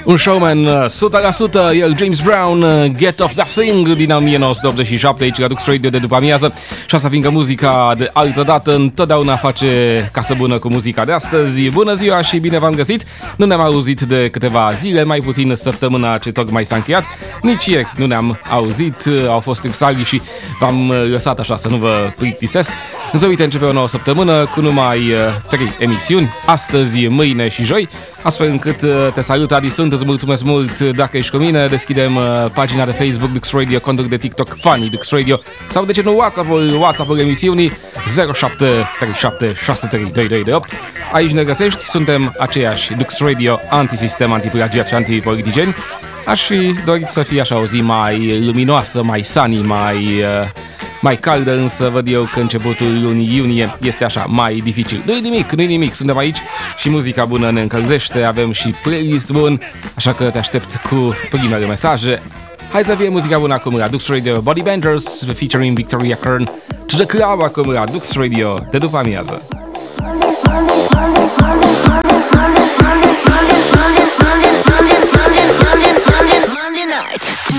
Un showman 100%, el James Brown, Get Off That Thing din 1987, aici la Dux Radio de după amiază. Și asta fiindcă muzica de altă dată întotdeauna face casă bună cu muzica de astăzi. Bună ziua și bine v-am găsit! Nu ne-am auzit de câteva zile, mai puțin săptămâna ce tocmai s-a încheiat. Nici ieri nu ne-am auzit, au fost exagri și v-am lăsat așa să nu vă plictisesc. Însă uite, începe o nouă săptămână cu numai 3 emisiuni, astăzi, mâine și joi, astfel încât te salut, Adi sunt, îți mulțumesc mult dacă ești cu mine. Deschidem pagina de Facebook Dux Radio, contul de TikTok Funny Dux Radio sau de ce nu WhatsApp-ul emisiunii 0737632228. Aici ne găsești, suntem aceiași Dux Radio, antisistem, antiplagiat și antipoliticieni. Aș fi dorit să fie așa o zi mai luminoasă, mai sunny, mai caldă, însă văd eu că începutul lunii iunie este așa mai dificil. Nu-i nimic, suntem aici și muzica bună ne încălzește, avem și playlist bun, așa că te aștept cu primele mesaje. Hai să fie muzica bună acum la Dux Radio, Body Benders featuring Victoria Kern, To The Club acum la Dux Radio de după amiază.